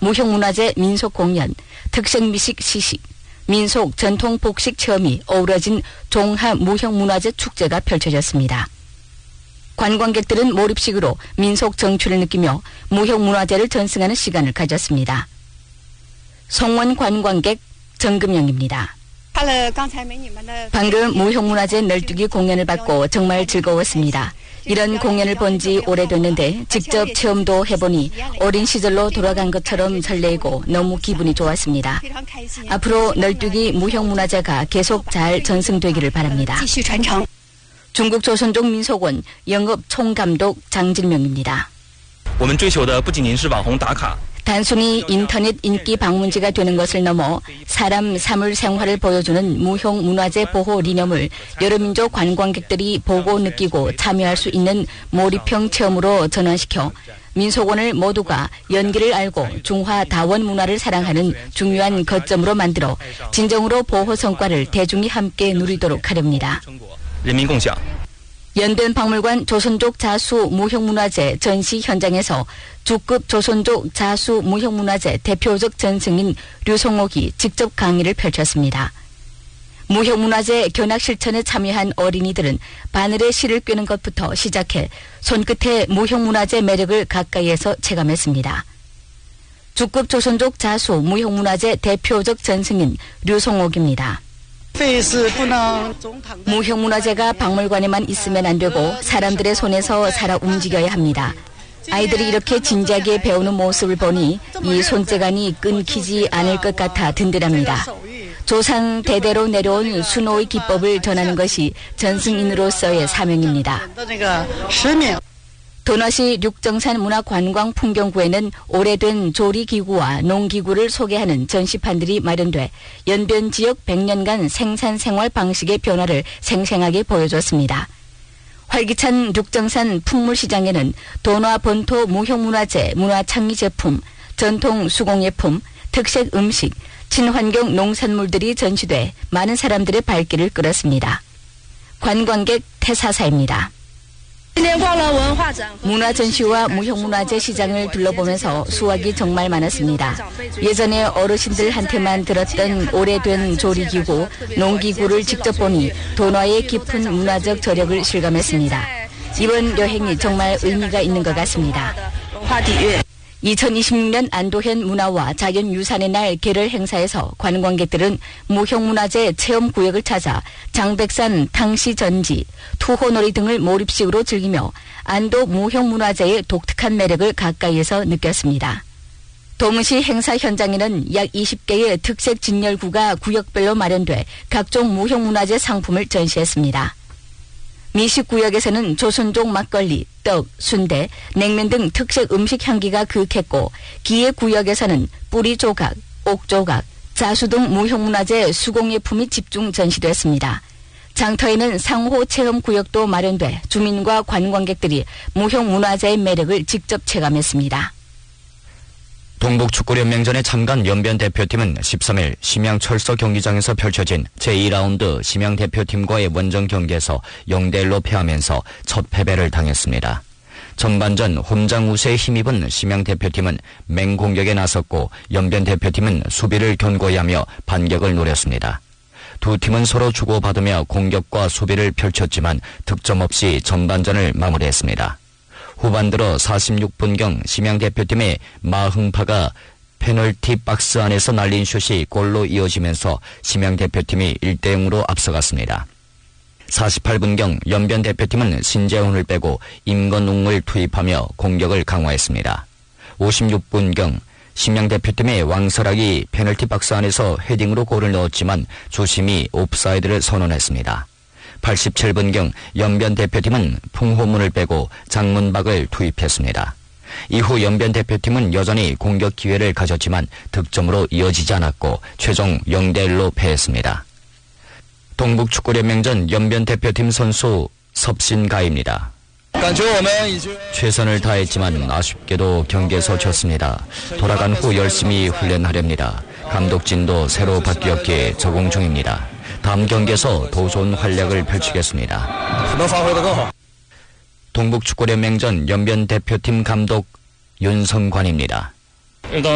무형문화재 민속공연, 특색미식 시식, 민속 전통 복식 체험이 어우러진 종합 무형문화재 축제가 펼쳐졌습니다. 관광객들은 몰입식으로 민속 정취를 느끼며 무형문화재를 전승하는 시간을 가졌습니다. 성원 관광객 정금영입니다. 방금 무형문화재 널뛰기 공연을 받고 정말 즐거웠습니다. 이런 공연을 본 지 오래됐는데 직접 체험도 해보니 어린 시절로 돌아간 것처럼 설레이고 너무 기분이 좋았습니다. 앞으로 널뛰기 무형문화재가 계속 잘 전승되기를 바랍니다. 중국 조선족 민속원 영업 총감독 장진명입니다. 단순히 인터넷 인기 방문지가 되는 것을 넘어 사람 사물 생활을 보여주는 무형문화재 보호 리념을 여러 민족 관광객들이 보고 느끼고 참여할 수 있는 몰입형 체험으로 전환시켜 민속원을 모두가 연기를 알고 중화 다원 문화를 사랑하는 중요한 거점으로 만들어 진정으로 보호 성과를 대중이 함께 누리도록 하렵니다. 연변박물관 조선족 자수 무형문화재 전시 현장에서 주급 조선족 자수 무형문화재 대표적 전승인 류성옥이 직접 강의를 펼쳤습니다. 무형문화재 견학 실천에 참여한 어린이들은 바늘에 실을 꿰는 것부터 시작해 손끝에 무형문화재 매력을 가까이에서 체감했습니다. 주급 조선족 자수 무형문화재 대표적 전승인 류성옥입니다. 무형문화재가 박물관에만 있으면 안 되고 사람들의 손에서 살아 움직여야 합니다. 아이들이 이렇게 진지하게 배우는 모습을 보니 이 손재간이 끊기지 않을 것 같아 든든합니다. 조상 대대로 내려온 수노의 기법을 전하는 것이 전승인으로서의 사명입니다. 도너시 육정산 문화관광풍경구에는 오래된 조리기구와 농기구를 소개하는 전시판들이 마련돼 연변 지역 100년간 생산생활 방식의 변화를 생생하게 보여줬습니다. 활기찬 육정산 풍물시장에는 도너 본토 무형문화재, 문화창의제품, 전통 수공예품, 특색 음식, 친환경 농산물들이 전시돼 많은 사람들의 발길을 끌었습니다. 관광객 태사사입니다. 문화전시와 무형문화재 시장을 둘러보면서 수확이 정말 많았습니다. 예전에 어르신들한테만 들었던 오래된 조리기구, 농기구를 직접 보니 도너의 깊은 문화적 저력을 실감했습니다. 이번 여행이 정말 의미가 있는 것 같습니다. 2026년 안도현 문화와 자연유산의 날 개를 행사에서 관광객들은 무형문화재 체험구역을 찾아 장백산 탕시전지, 투호놀이 등을 몰입식으로 즐기며 안도 무형문화재의 독특한 매력을 가까이에서 느꼈습니다. 도문시 행사 현장에는 약 20개의 특색 진열구가 구역별로 마련돼 각종 무형문화재 상품을 전시했습니다. 미식구역에서는 조선족 막걸리, 떡, 순대, 냉면 등 특색 음식 향기가 그윽했고 기획구역에서는 뿌리조각, 옥조각, 자수 등 무형문화재 수공예품이 집중 전시됐습니다. 장터에는 상호체험구역도 마련돼 주민과 관광객들이 무형문화재의 매력을 직접 체감했습니다. 동북축구연맹전에 참가한 연변 대표팀은 13일 심양철서 경기장에서 펼쳐진 제2라운드 심양대표팀과의 원정 경기에서 0대1로 패하면서 첫 패배를 당했습니다. 전반전 홈장 우세에 힘입은 심양대표팀은 맹공격에 나섰고 연변 대표팀은 수비를 견고히 하며 반격을 노렸습니다. 두 팀은 서로 주고받으며 공격과 수비를 펼쳤지만 득점 없이 전반전을 마무리했습니다. 후반 들어 46분경 심양대표팀의 마흥파가 페널티 박스 안에서 날린 슛이 골로 이어지면서 심양대표팀이 1대0으로 앞서갔습니다. 48분경 연변대표팀은 신재훈을 빼고 임건웅을 투입하며 공격을 강화했습니다. 56분경 심양대표팀의 왕설학이 페널티 박스 안에서 헤딩으로 골을 넣었지만 주심이 옵사이드를 선언했습니다. 87분경 연변 대표팀은 풍호문을 빼고 장문박을 투입했습니다. 이후 연변 대표팀은 여전히 공격 기회를 가졌지만 득점으로 이어지지 않았고 최종 0대1로 패했습니다. 동북축구연맹전 연변 대표팀 선수 섭신가입니다. 최선을 다했지만 아쉽게도 경기에서 졌습니다. 돌아간 후 열심히 훈련하렵니다. 감독진도 새로 바뀌었기에 적응 중입니다. 다음 경기에서 더 좋은 활약을 펼치겠습니다. 동북축구연맹전 연변 대표팀 감독 윤성관입니다.